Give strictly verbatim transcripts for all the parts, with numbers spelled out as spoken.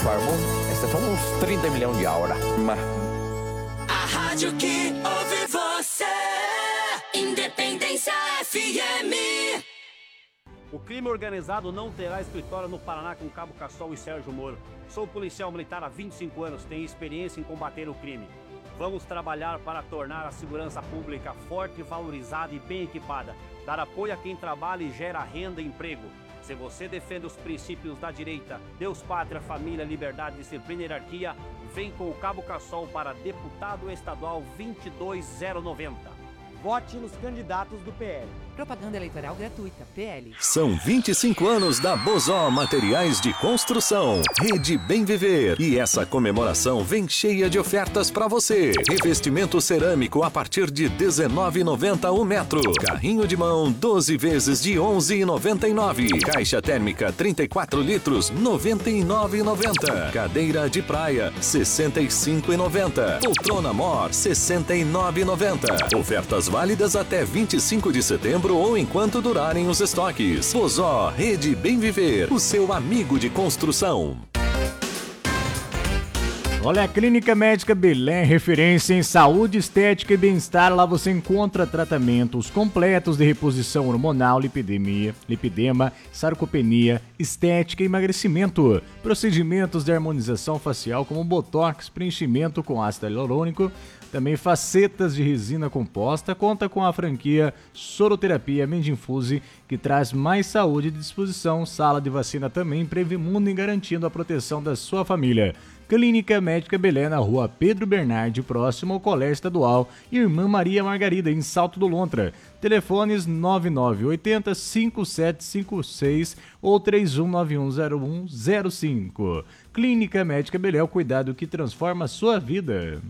farmou, esses são uns trinta milhões de horas. Mas... A rádio que ouve você, Independência F M. O crime organizado não terá escritório no Paraná com Cabo Cassol e Sérgio Moro. Sou policial militar há vinte e cinco anos, tenho experiência em combater o crime. Vamos trabalhar para tornar a segurança pública forte, valorizada e bem equipada. Dar apoio a quem trabalha e gera renda e emprego. Se você defende os princípios da direita, Deus, pátria, família, liberdade, disciplina e hierarquia, vem com o Cabo Cassol para deputado estadual vinte e dois mil noventa. Vote nos candidatos do P L. Propaganda eleitoral gratuita, P L. São vinte e cinco anos da Bozó Materiais de Construção. Rede Bem Viver. E essa comemoração vem cheia de ofertas para você. Revestimento cerâmico a partir de dezenove reais e noventa centavos o metro. Carrinho de mão doze vezes de onze reais e noventa e nove centavos. Caixa térmica trinta e quatro litros, noventa e nove reais e noventa centavos. Cadeira de praia, sessenta e cinco reais e noventa centavos. Poltrona Mor, sessenta e nove reais e noventa centavos. Ofertas válidas até vinte e cinco de setembro ou enquanto durarem os estoques. Bozó, Rede Bem Viver, o seu amigo de construção. Olha, a Clínica Médica Belém, referência em saúde, estética e bem-estar. Lá você encontra tratamentos completos de reposição hormonal, lipidemia, lipidema, sarcopenia, estética e emagrecimento. Procedimentos de harmonização facial como botox, preenchimento com ácido hialurônico, também facetas de resina composta. Conta com a franquia Soroterapia Mendinfuse, que traz mais saúde e disposição. Sala de vacina também, Previmundo, garantindo a proteção da sua família. Clínica Médica Belém, na rua Pedro Bernardi, próximo ao Colégio Estadual Irmã Maria Margarida, em Salto do Lontra. Telefones nove nove oito zero, cinco sete cinco seis ou três um nove um zero um zero cinco. Clínica Médica Belém, o cuidado que transforma a sua vida.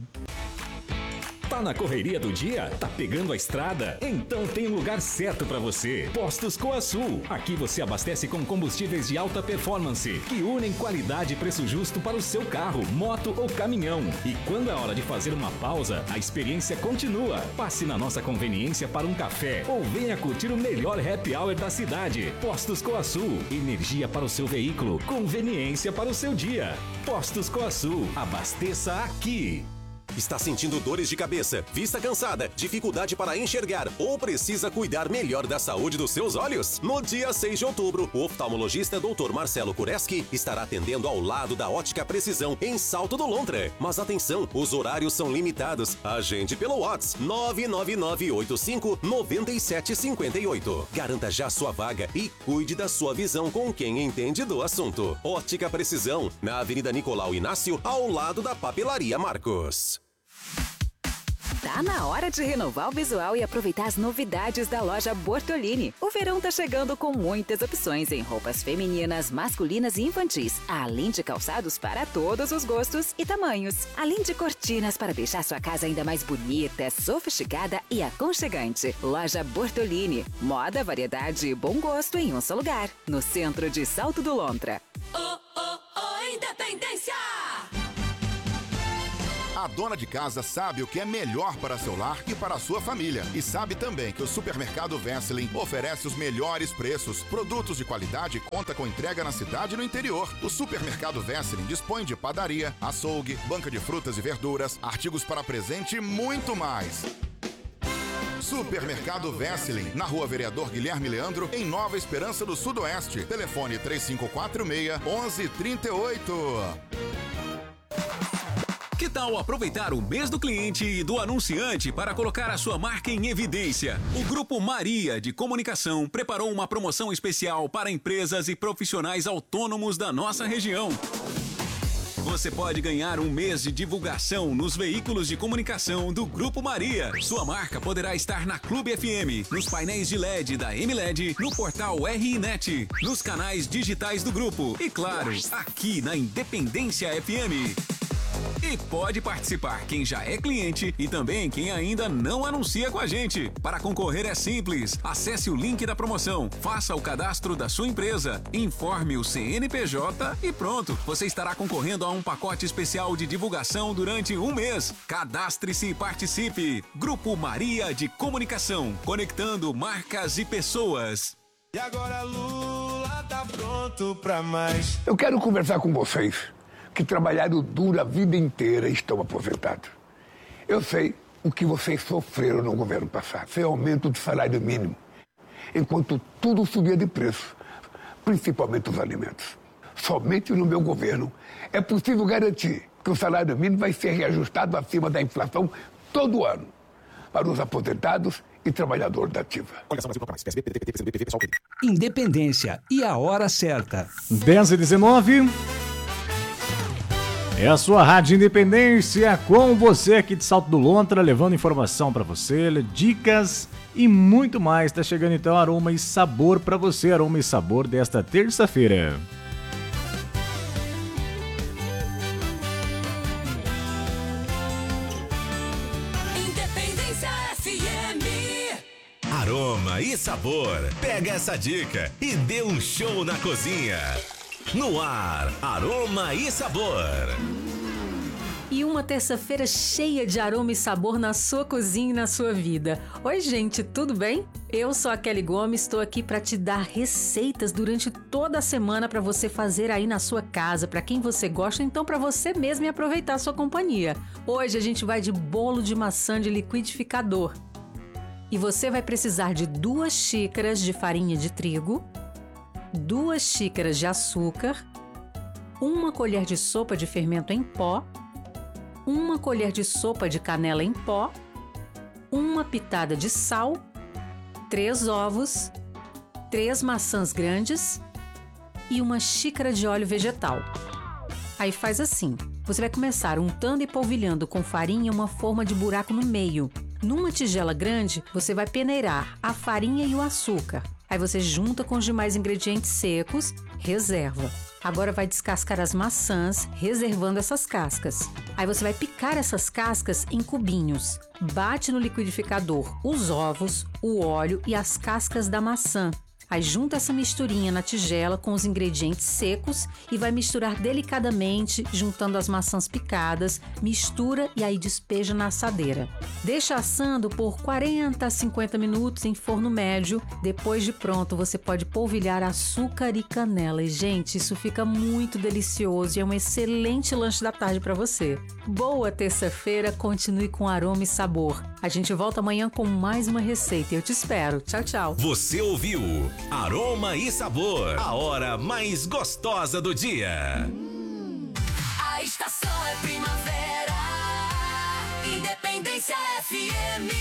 Tá na correria do dia? Tá pegando a estrada? Então tem um lugar certo para você. Postos Coasul. Aqui você abastece com combustíveis de alta performance, que unem qualidade e preço justo para o seu carro, moto ou caminhão. E quando é hora de fazer uma pausa, a experiência continua. Passe na nossa conveniência para um café ou venha curtir o melhor happy hour da cidade. Postos Coasul. Energia para o seu veículo, conveniência para o seu dia. Postos Coasul. Abasteça aqui. Está sentindo dores de cabeça, vista cansada, dificuldade para enxergar ou precisa cuidar melhor da saúde dos seus olhos? No dia seis de outubro, o oftalmologista doutor Marcelo Kureski estará atendendo ao lado da Ótica Precisão, em Salto do Lontra. Mas atenção, os horários são limitados. Agende pelo WhatsApp nove nove nove oito cinco nove sete cinco oito. Garanta já sua vaga e cuide da sua visão com quem entende do assunto. Ótica Precisão, na Avenida Nicolau Inácio, ao lado da Papelaria Marcos. Tá na hora de renovar o visual e aproveitar as novidades da loja Bortolini. O verão tá chegando com muitas opções em roupas femininas, masculinas e infantis, além de calçados para todos os gostos e tamanhos, além de cortinas para deixar sua casa ainda mais bonita, sofisticada e aconchegante. Loja Bortolini, moda, variedade e bom gosto em um só lugar, no centro de Salto do Lontra. Oh, oh, oh, Independência! A dona de casa sabe o que é melhor para seu lar e para a sua família. E sabe também que o Supermercado Vesseling oferece os melhores preços, produtos de qualidade e conta com entrega na cidade e no interior. O Supermercado Vesseling dispõe de padaria, açougue, banca de frutas e verduras, artigos para presente e muito mais. Supermercado Vesseling, na rua Vereador Guilherme Leandro, em Nova Esperança do Sudoeste. Telefone três cinco quatro seis, um um três oito. Que tal aproveitar o mês do cliente e do anunciante para colocar a sua marca em evidência? O Grupo Maria de Comunicação preparou uma promoção especial para empresas e profissionais autônomos da nossa região. Você pode ganhar um mês de divulgação nos veículos de comunicação do Grupo Maria. Sua marca poderá estar na Clube F M, nos painéis de L E D da M L E D, no portal R I Net, nos canais digitais do grupo e, claro, aqui na Independência F M. E pode participar quem já é cliente e também quem ainda não anuncia com a gente. Para concorrer é simples. Acesse o link da promoção, faça o cadastro da sua empresa, informe o C N P J e pronto. Você estará concorrendo a um pacote especial de divulgação durante um mês. Cadastre-se e participe. Grupo Maria de Comunicação, conectando marcas e pessoas. E agora Lula tá pronto pra mais. Eu quero conversar com vocês. que trabalharam duro a vida inteira e estão aposentados. Eu sei o que vocês sofreram no governo passado, sem aumento do salário mínimo, enquanto tudo subia de preço, principalmente os alimentos. Somente no meu governo é possível garantir que o salário mínimo vai ser reajustado acima da inflação todo ano, para os aposentados e trabalhadores da ativa. Independência e a hora certa. dez e dezenove. É a sua Rádio Independência com você aqui de Salto do Lontra, levando informação para você, dicas e muito mais. Tá chegando então Aroma e Sabor para você, Aroma e Sabor desta terça-feira. Independência F M. Aroma e Sabor. Pega essa dica e dê um show na cozinha. No ar, Aroma e Sabor. E uma terça-feira cheia de aroma e sabor na sua cozinha e na sua vida. Oi, gente, tudo bem? Eu sou a Kelly Gomes, estou aqui para te dar receitas durante toda a semana para você fazer aí na sua casa, para quem você gosta, então para você mesmo e aproveitar a sua companhia. Hoje a gente vai de bolo de maçã de liquidificador. E você vai precisar de duas xícaras de farinha de trigo, duas xícaras de açúcar, uma colher de sopa de fermento em pó, uma colher de sopa de canela em pó, uma pitada de sal, três ovos, três maçãs grandes e uma xícara de óleo vegetal. Aí faz assim, você vai começar untando e polvilhando com farinha uma forma de buraco no meio. Numa tigela grande, você vai peneirar a farinha e o açúcar. Aí você junta com os demais ingredientes secos, reserva. Agora vai descascar as maçãs, reservando essas cascas. Aí você vai picar essas cascas em cubinhos. Bate no liquidificador os ovos, o óleo e as cascas da maçã. Aí junta essa misturinha na tigela com os ingredientes secos e vai misturar delicadamente, juntando as maçãs picadas, mistura e aí despeja na assadeira. Deixa assando por quarenta a cinquenta minutos em forno médio. Depois de pronto, você pode polvilhar açúcar e canela. E, gente, isso fica muito delicioso e é um excelente lanche da tarde para você. Boa terça-feira, continue com aroma e sabor. A gente volta amanhã com mais uma receita. Eu te espero. Tchau, tchau. Você ouviu Aroma e Sabor, a hora mais gostosa do dia. A estação é primavera. Independência F M.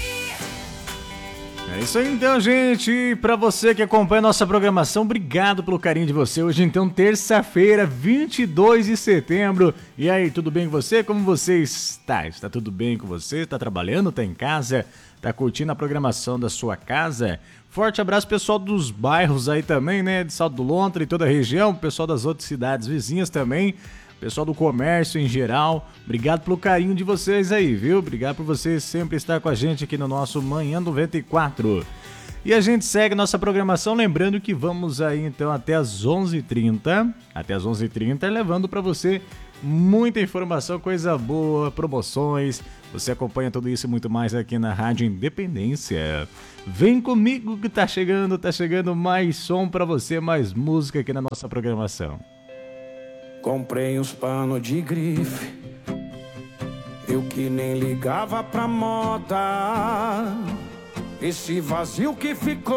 É isso aí então, gente. Pra você que acompanha a nossa programação, obrigado pelo carinho de você. Hoje então, terça-feira, vinte e dois de setembro. E aí, tudo bem com você? Como você está? Está tudo bem com você? Está trabalhando? Está em casa? Está curtindo a programação da sua casa? Forte abraço pessoal dos bairros aí também, né? De Salto do Lontra e toda a região. Pessoal das outras cidades vizinhas também. Pessoal do comércio em geral, obrigado pelo carinho de vocês aí, viu? Obrigado por vocês sempre estar com a gente aqui no nosso Manhã noventa e quatro. E a gente segue nossa programação, lembrando que vamos aí então até as onze e trinta, até as onze e trinta, levando para você muita informação, coisa boa, promoções. Você acompanha tudo isso e muito mais aqui na Rádio Independência. Vem comigo que tá chegando, tá chegando mais som para você, mais música aqui na nossa programação. Comprei uns panos de grife, eu que nem ligava pra moda. Esse vazio que ficou